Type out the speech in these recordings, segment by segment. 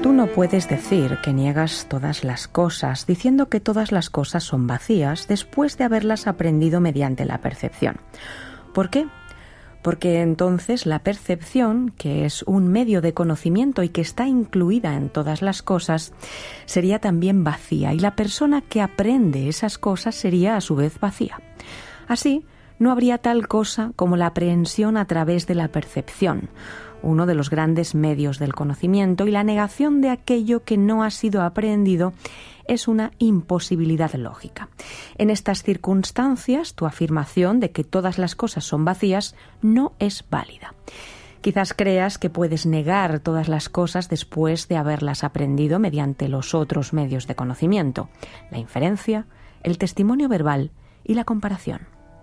Tú no puedes decir que niegas todas las cosas, diciendo que todas las cosas son vacías después de haberlas aprendido mediante la percepción. ¿Por qué? Porque entonces la percepción, que es un medio de conocimiento y que está incluida en todas las cosas, sería también vacía, y la persona que aprende esas cosas sería a su vez vacía. Así, no habría tal cosa como la aprehensión a través de la percepción, uno de los grandes medios del conocimiento, y la negación de aquello que no ha sido aprehendido es una imposibilidad lógica. En estas circunstancias, tu afirmación de que todas las cosas son vacías no es válida. Quizás creas que puedes negar todas las cosas después de haberlas aprendido mediante los otros medios de conocimiento, la inferencia, el testimonio verbal y la comparación.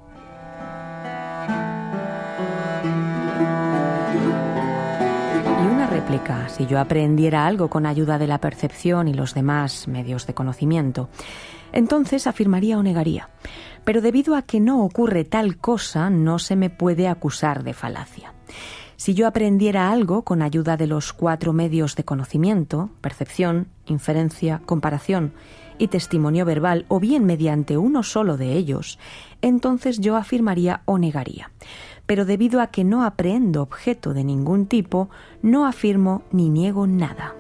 Réplica: si yo aprendiera algo con ayuda de la percepción y los demás medios de conocimiento, entonces afirmaría o negaría. Pero debido a que no ocurre tal cosa, no se me puede acusar de falacia. Si yo aprendiera algo con ayuda de los 4 medios de conocimiento, percepción, inferencia, comparación y testimonio verbal, o bien mediante uno solo de ellos, entonces yo afirmaría o negaría. Pero debido a que no aprehendo objeto de ningún tipo, no afirmo ni niego nada.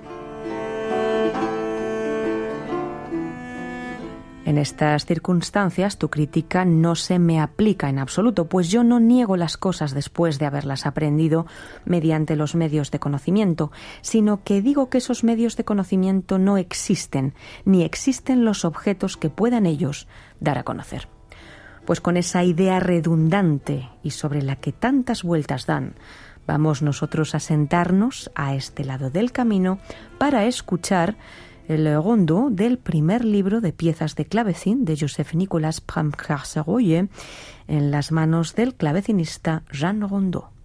En estas circunstancias, tu crítica no se me aplica en absoluto, pues yo no niego las cosas después de haberlas aprendido mediante los medios de conocimiento, sino que digo que esos medios de conocimiento no existen, ni existen los objetos que puedan ellos dar a conocer. Pues con esa idea redundante y sobre la que tantas vueltas dan, vamos nosotros a sentarnos a este lado del camino para escuchar el rondo del primer libro de piezas de clavecín de Joseph-Nicolas Bramcarcerolle en las manos del clavecinista Jean Rondeau.